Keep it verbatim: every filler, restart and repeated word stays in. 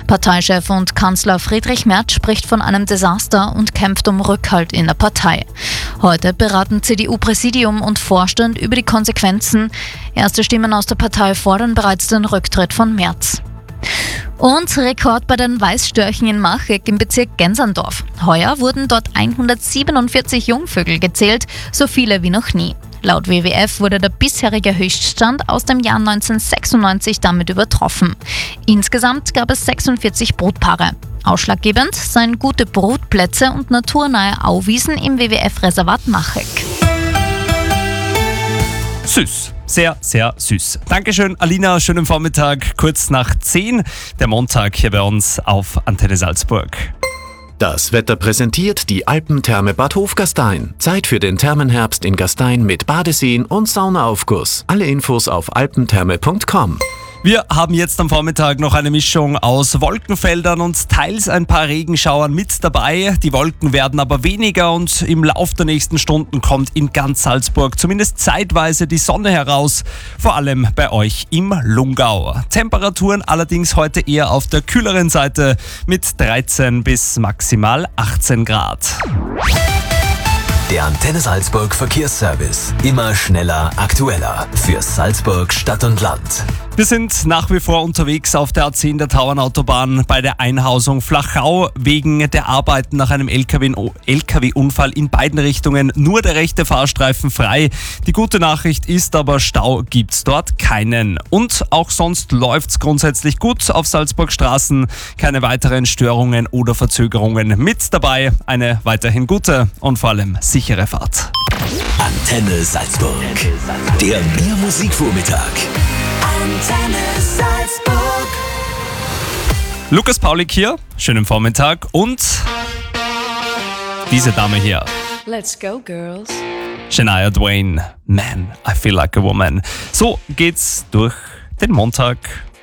Parteichef und Kanzler Friedrich Merz spricht von einem Desaster und kämpft um Rückhalt in der Partei. Heute beraten C D U-Präsidium und Vorstand über die Konsequenzen. Erste Stimmen aus der Partei fordern bereits den Rücktritt von Merz. Und Rekord bei den Weißstörchen in Machegg im Bezirk Genserndorf. Heuer wurden dort hundertsiebenundvierzig Jungvögel gezählt, so viele wie noch nie. Laut W W F wurde der bisherige Höchststand aus dem Jahr neunzehnhundertsechsundneunzig damit übertroffen. Insgesamt gab es sechsundvierzig Brutpaare. Ausschlaggebend seien gute Brutplätze und naturnahe Auwiesen im W W F-Reservat Machegg. Süß. Sehr, sehr süß. Dankeschön, Alina. Schönen Vormittag, kurz nach zehn. Der Montag hier bei uns auf Antenne Salzburg. Das Wetter präsentiert die Alpentherme Bad Hofgastein. Zeit für den Thermenherbst in Gastein mit Badeseen und Saunaaufguss. Alle Infos auf alpentherme punkt com. Wir haben jetzt am Vormittag noch eine Mischung aus Wolkenfeldern und teils ein paar Regenschauern mit dabei. Die Wolken werden aber weniger und im Lauf der nächsten Stunden kommt in ganz Salzburg zumindest zeitweise die Sonne heraus. Vor allem bei euch im Lungau. Temperaturen allerdings heute eher auf der kühleren Seite mit dreizehn bis maximal achtzehn Grad. Der Antenne Salzburg Verkehrsservice. Immer schneller, aktueller. Für Salzburg Stadt und Land. Wir sind nach wie vor unterwegs auf der A zehn der Tauernautobahn bei der Einhausung Flachau. Wegen der Arbeiten nach einem L K W-Unfall in beiden Richtungen nur der rechte Fahrstreifen frei. Die gute Nachricht ist aber, Stau gibt's dort keinen. Und auch sonst läuft's grundsätzlich gut auf Salzburg Straßen. Keine weiteren Störungen oder Verzögerungen mit dabei. Eine weiterhin gute und vor allem sichere Fahrt. Antenne Salzburg. Der Biermusikvormittag. Antenne Salzburg. Lukas Paulik hier, schönen Vormittag und diese Dame hier. Let's go, girls. Shania Twain, Man, I Feel Like a Woman. So geht's durch den Montag.